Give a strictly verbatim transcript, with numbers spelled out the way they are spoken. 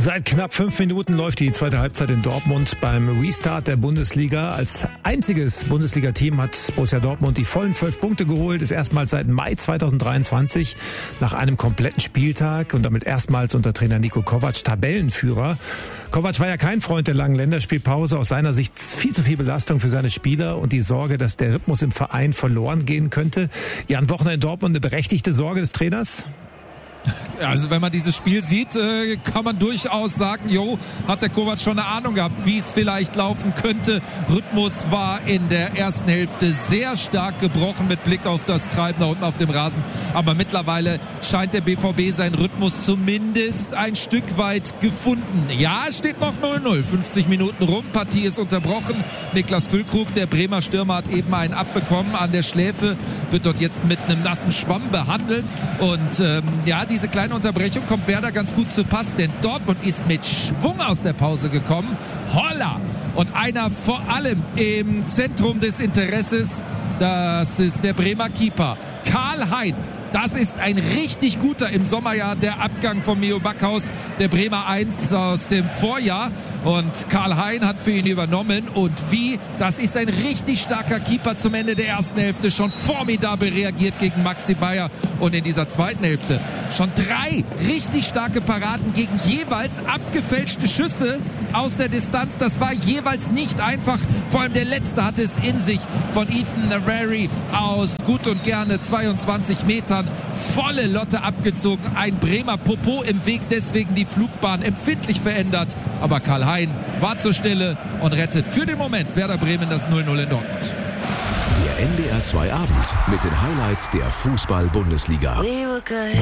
Seit knapp fünf Minuten läuft die zweite Halbzeit in Dortmund beim Restart der Bundesliga. Als einziges Bundesliga-Team hat Borussia Dortmund die vollen zwölf Punkte geholt. Ist erstmals seit Mai zweitausenddreiundzwanzig nach einem kompletten Spieltag und damit erstmals unter Trainer Niko Kovac Tabellenführer. Kovac war ja kein Freund der langen Länderspielpause. Aus seiner Sicht viel zu viel Belastung für seine Spieler und die Sorge, dass der Rhythmus im Verein verloren gehen könnte. Ja, ein Wochenende in Dortmund eine berechtigte Sorge des Trainers? Also wenn man dieses Spiel sieht, äh, kann man durchaus sagen, jo, hat der Kovac schon eine Ahnung gehabt, wie es vielleicht laufen könnte. Rhythmus war in der ersten Hälfte sehr stark gebrochen mit Blick auf das Treiben da unten auf dem Rasen. Aber mittlerweile scheint der B V B seinen Rhythmus zumindest ein Stück weit gefunden. Ja, es steht noch null null, fünfzig Minuten rum, Partie ist unterbrochen. Niklas Füllkrug, der Bremer Stürmer, hat eben einen abbekommen an der Schläfe, wird dort jetzt mit einem nassen Schwamm behandelt. Und ähm, ja, die Diese kleine Unterbrechung kommt Werder ganz gut zu Pass, denn Dortmund ist mit Schwung aus der Pause gekommen. Holla! Und einer vor allem im Zentrum des Interesses, das ist der Bremer Keeper, Karl-Hein. Das ist ein richtig guter im Sommerjahr, der Abgang von Mio Backhaus, der Bremer eins aus dem Vorjahr. Und Karl-Hein hat für ihn übernommen. Und wie? Das ist ein richtig starker Keeper zum Ende der ersten Hälfte. Schon formidabel reagiert gegen Maxi Bayer. Und in dieser zweiten Hälfte schon drei richtig starke Paraden gegen jeweils abgefälschte Schüsse aus der Distanz. Das war jeweils nicht einfach. Vor allem der letzte hatte es in sich von Ethan Nwaneri aus gut und gerne zweiundzwanzig Metern. Volle Lotte abgezogen. Ein Bremer Popo im Weg, deswegen die Flugbahn empfindlich verändert. Aber Karl-Hein war zur Stelle und rettet für den Moment Werder Bremen das null null in Dortmund. Der N D R zwei Abend mit den Highlights der Fußball-Bundesliga. We were good.